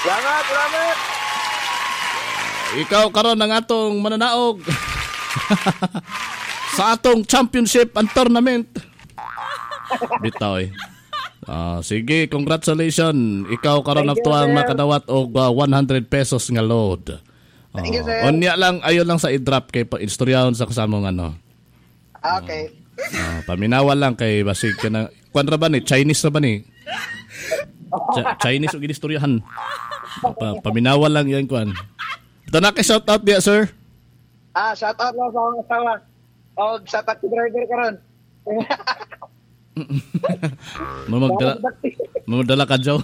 Salamat. Ikaw karon ang atong mananaog sa atong championship and tournament. Bitaw eh. Sige, congratulations. Ikaw karon ang tuwang makadawat og 100 pesos nga load. Thank you, sir. Onya lang, ayo lang sa i-drop kay istoryahon sa kasamong ano. Okay. Paminawa lang kay basig ka na. Kwan ra ba ni? Chinese ra ba ni? Chinese o ginistoryahan. Paminawa lang yan kwan. Ito na kay shout out dia, sir. Shout out lang sa mga asawa. O sa taxi driver karon. Mamadala ka, Joe.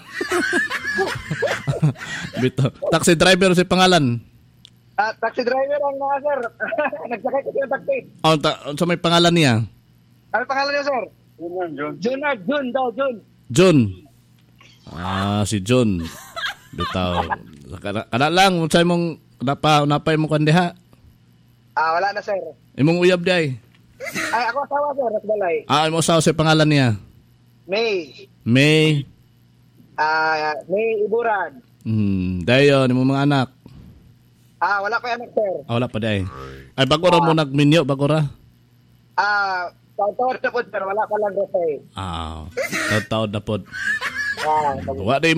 Bito. Taxi driver si pangalan. Taxi driver ang mga sir. Nagsakay kasi yung taxi. So may pangalan niya? Ano pangalan niya, sir? Jun. Jun. Si Jun. Bitaw. Kana lang, unsay mong napay mong kandiha? Wala na, sir. Imong uyab day. Ay, ako asawa, sir. Rasbalay. Imong asawa sa pangalan niya? May Iburan. Dayon, imong mga anak? Wala pa yan, sir. Wala pa day. Ay, bago ra mo nagminyo, bago ra? Taon-taon na po, sir. Wala pa lang rosay. Taon na po. Waday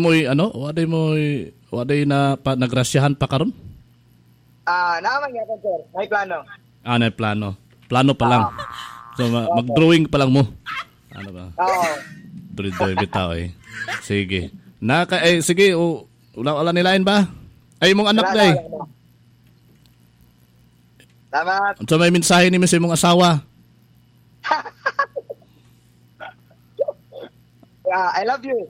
na nagrasyahan pa karon? Naman yan, sir. May plano. May plano. Plano pa lang. So, mag-drawing pa lang mo. Ano ba? Oo. Drawing bitaw eh. Sige. Sige. Wala nilain ba? Ay, mong anak na eh. Salamat. So, may mensahe ni sa mong asawa. I love you.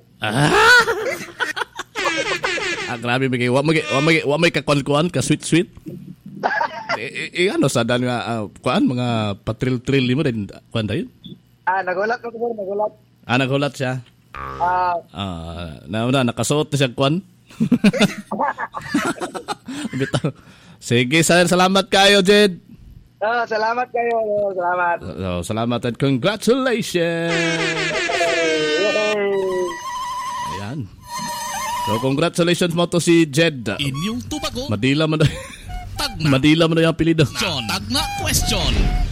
Grabe bigay. Wa may kakwan-kuan ka sweet. Ano sa dan nga kuan mga patril-tril mo din kuan dayon? Nagulat ko, sir. Nagulat siya. Nakasuot na siya kuan. Bitaw. Sige, sir, salamat kayo, Jed. Salamat kayo. Salamat. Salamat and congratulations. Ayan. So, congratulations mo to si Jed. Inyong tubago. Madila mo na yung apelido. Tag na question.